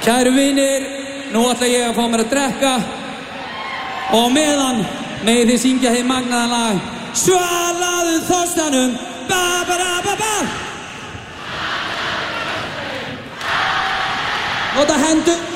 Kæru vinir, nú ætla ég að fá mér að drekka og meðan megið þið syngja hið magnaða lag Svalaðu þorstanum, ba-ba-da-ba-ba Nota hendur